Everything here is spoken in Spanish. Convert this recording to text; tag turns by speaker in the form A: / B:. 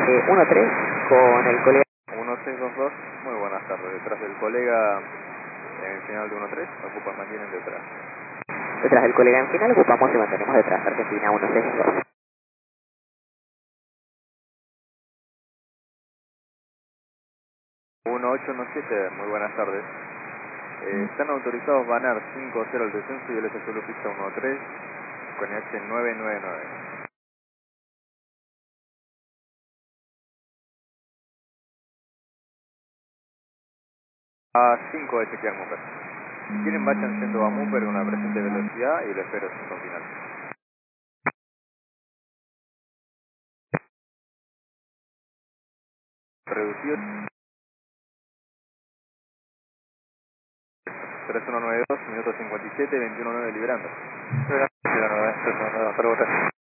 A: 13 con el colega.
B: 1622, muy buenas tardes. Detrás del colega en final de 13, ocupa mantienen detrás.
A: Detrás del colega en final, ocupamos y mantenemos detrás. Argentina 1622.
B: 1817, muy buenas tardes. Están autorizados Banar 5-0 al descenso y el solo pista 13 con H 999. A 5 de chequear Mumper. Si quieren vayan yendo a Mumper con la presente velocidad y lo espero sin final. Reducido 3192, minuto 57, 21.9 liberando. 092, 092,